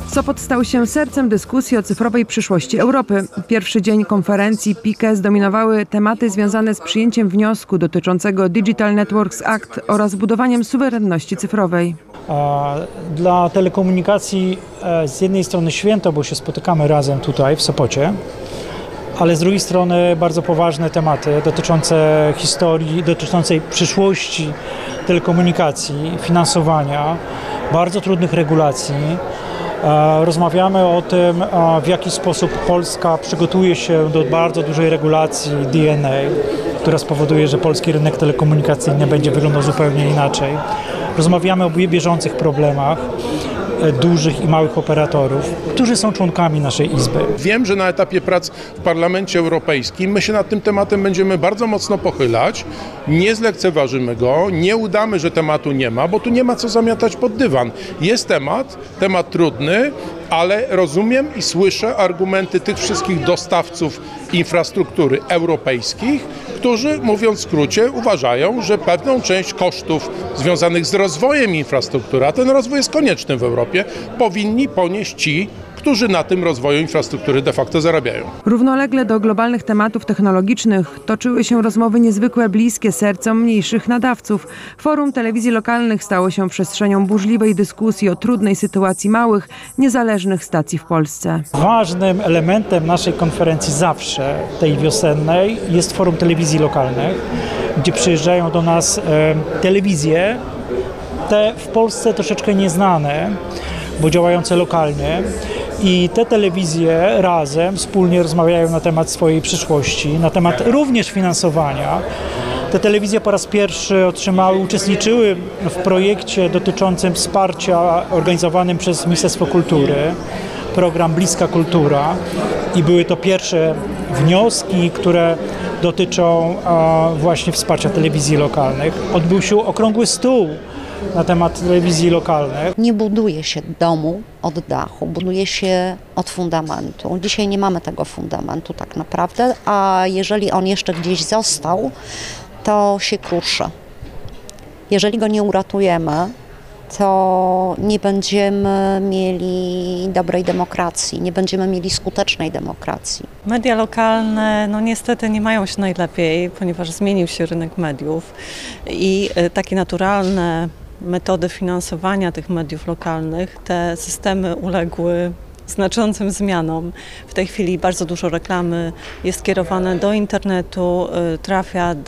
Sopot stał się sercem dyskusji o cyfrowej przyszłości Europy. Pierwszy dzień konferencji PIKE zdominowały tematy związane z przyjęciem wniosku dotyczącego Digital Networks Act oraz budowaniem suwerenności cyfrowej. Dla telekomunikacji z jednej strony święto, bo się spotykamy razem tutaj w Sopocie, ale z drugiej strony bardzo poważne tematy dotyczące historii, dotyczącej przyszłości telekomunikacji, finansowania, bardzo trudnych regulacji. Rozmawiamy o tym, w jaki sposób Polska przygotuje się do bardzo dużej regulacji DNA, która spowoduje, że polski rynek telekomunikacyjny będzie wyglądał zupełnie inaczej. Rozmawiamy o bieżących problemach dużych i małych operatorów, którzy są członkami naszej Izby. Wiem, że na etapie prac w Parlamencie Europejskim my się nad tym tematem będziemy bardzo mocno pochylać, nie zlekceważymy go, nie udamy, że tematu nie ma, bo tu nie ma co zamiatać pod dywan. Jest temat trudny, ale rozumiem i słyszę argumenty tych wszystkich dostawców infrastruktury europejskich, którzy, mówiąc w skrócie, uważają, że pewną część kosztów związanych z rozwojem infrastruktury, a ten rozwój jest konieczny w Europie, powinni ponieść ci, którzy na tym rozwoju infrastruktury de facto zarabiają. Równolegle do globalnych tematów technologicznych toczyły się rozmowy niezwykle bliskie sercom mniejszych nadawców. Forum telewizji lokalnych stało się przestrzenią burzliwej dyskusji o trudnej sytuacji małych, niezależnych stacji w Polsce. Ważnym elementem naszej konferencji zawsze, tej wiosennej, jest forum telewizji lokalnych, gdzie przyjeżdżają do nas telewizje, te w Polsce troszeczkę nieznane, bo działające lokalnie. I te telewizje razem, wspólnie rozmawiają na temat swojej przyszłości, na temat również finansowania. Te telewizje po raz pierwszy uczestniczyły w projekcie dotyczącym wsparcia organizowanym przez Ministerstwo Kultury, program Bliska Kultura. I były to pierwsze wnioski, które dotyczą właśnie wsparcia telewizji lokalnych. Odbył się okrągły stół na temat telewizji lokalnych. Nie buduje się domu od dachu, buduje się od fundamentu. Dzisiaj nie mamy tego fundamentu tak naprawdę, a jeżeli on jeszcze gdzieś został, to się kruszy. Jeżeli go nie uratujemy, to nie będziemy mieli dobrej demokracji, nie będziemy mieli skutecznej demokracji. Media lokalne niestety nie mają się najlepiej, ponieważ zmienił się rynek mediów i takie naturalne metody finansowania tych mediów lokalnych, te systemy uległy znaczącym zmianom. W tej chwili bardzo dużo reklamy jest kierowane do internetu, trafia